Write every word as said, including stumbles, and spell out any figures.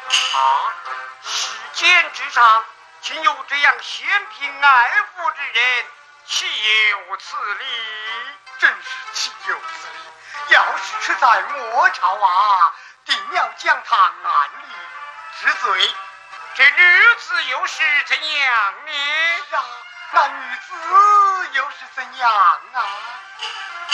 啊，世间之上竟有这样嫌贫爱富之人，岂有此理？ 真是岂有此理！要是吃在末朝啊，定要将他按理治罪。 这女子又是怎样呢？ 是啊，那女子又是怎样啊？